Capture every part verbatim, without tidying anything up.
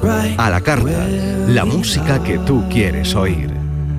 A la carta, la música que tú quieres oír.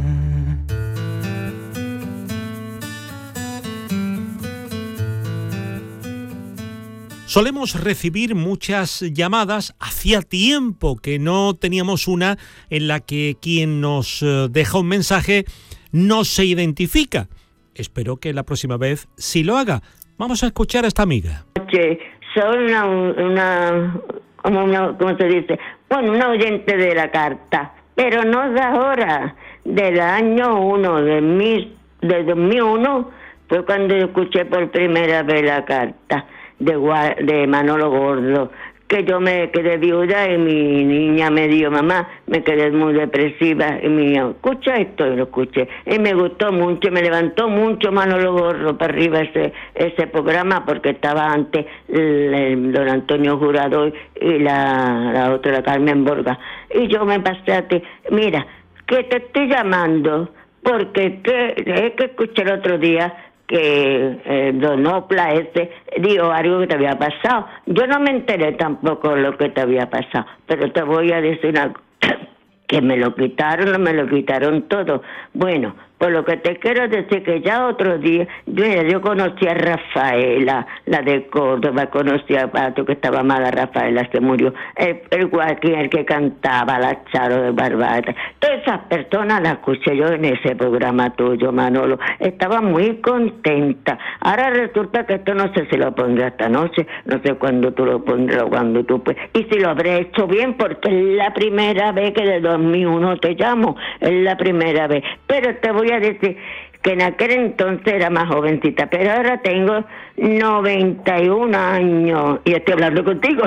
Solemos recibir muchas llamadas. Hacía tiempo que no teníamos una en la que quien nos deja un mensaje no se identifica. Espero que la próxima vez sí lo haga. Vamos a escuchar a esta amiga. Che, soy una, una, una, ¿cómo se dice? Bueno, una oyente de la carta, pero no de ahora, del año uno, de, mil, de dos mil uno, fue cuando escuché por primera vez la carta de, de Manolo Gordo, que yo me quedé viuda y mi niña me dijo, mamá, me quedé muy depresiva, y me dijo, escucha esto, y lo escuché, y me gustó mucho, me levantó mucho Manolo Gordo para arriba ese ese programa, porque estaba antes el, el don Antonio Jurado y la, la otra, la Carmen Borga, y yo me pasé a ti, mira, que te estoy llamando, porque que, es que escuché el otro día que eh, Don Opla ese dijo algo que te había pasado. Yo no me enteré tampoco de lo que te había pasado, pero te voy a decir algo, que me lo quitaron, no me lo quitaron todo. Bueno, por lo que te quiero decir que ya otro día, yo, yo conocí a Rafaela, la de Córdoba, conocí a Pato, que estaba mala, Rafaela se murió, el, el Joaquín, el que cantaba, la Charo de Barbata, todas esas personas las escuché yo en ese programa tuyo, Manolo, estaba muy contenta. Ahora resulta que esto no sé si lo pondré esta noche, no sé cuándo tú lo pondrás o cuándo tú pues, y si lo habré hecho bien, porque es la primera vez que de dos mil uno te llamo, es la primera vez, pero te voy a decir que en aquel entonces era más jovencita, pero ahora tengo noventa y un años y estoy hablando contigo.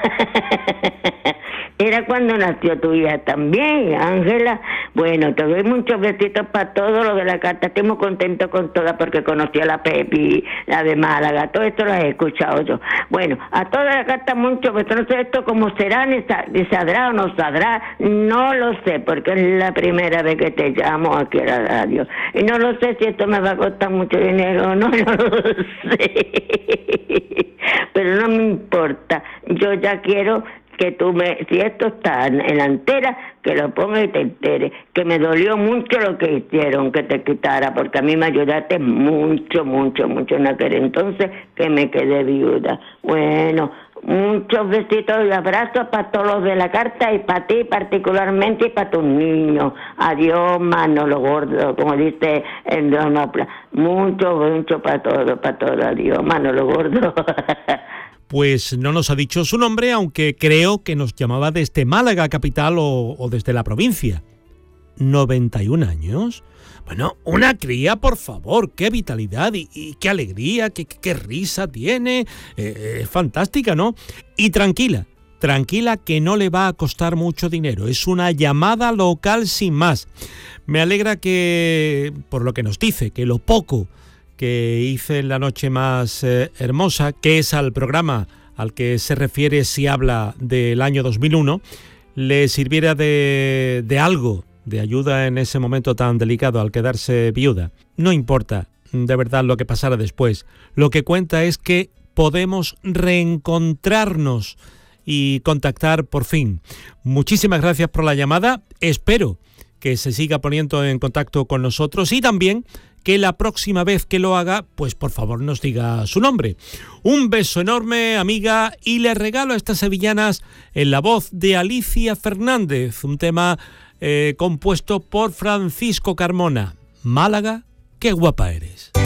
Era cuando nació tu hija también, Ángela. Bueno, te doy muchos besitos para todo lo de la carta. Estoy muy contento con todas porque conocí a la Pepi, la de Málaga, todo esto lo he escuchado yo. Bueno, a toda la carta muchos besos. No sé esto cómo será, ni, sa- ni saldrá o no saldrá, no lo sé, porque es la primera vez que te llamo aquí a la radio. Y no lo sé si esto me va a costar mucho dinero o no, no lo sé. Pero no me importa, yo ya quiero que tú me, si esto está en la entera, que lo ponga y te entere, que me dolió mucho lo que hicieron, que te quitara, porque a mí me ayudaste mucho, mucho, mucho en aquel entonces, que me quedé viuda. Bueno, muchos besitos y abrazos para todos los de la carta y para ti particularmente y para tus niños. Adiós, Manolo Gordo, como dice el Don Opla. Mucho, mucho para todo, para todo. Adiós, Manolo Gordo. Pues no nos ha dicho su nombre, aunque creo que nos llamaba desde Málaga capital o, o desde la provincia. ¿noventa y un años? Bueno, una cría, por favor, qué vitalidad y, y qué alegría, qué, qué risa tiene, eh, es fantástica, ¿no? Y tranquila, tranquila que no le va a costar mucho dinero, es una llamada local sin más. Me alegra que, por lo que nos dice, que lo poco que hice en la noche más eh, hermosa, que es al programa al que se refiere si habla del año dos mil uno, le sirviera de, de algo, de ayuda en ese momento tan delicado al quedarse viuda. No importa de verdad lo que pasara después, lo que cuenta es que podemos reencontrarnos y contactar por fin. Muchísimas gracias por la llamada, espero que se siga poniendo en contacto con nosotros y también que la próxima vez que lo haga, pues por favor nos diga su nombre. Un beso enorme, amiga, y le regalo a estas sevillanas en la voz de Alicia Fernández, un tema eh, compuesto por Francisco Carmona. Málaga, qué guapa eres.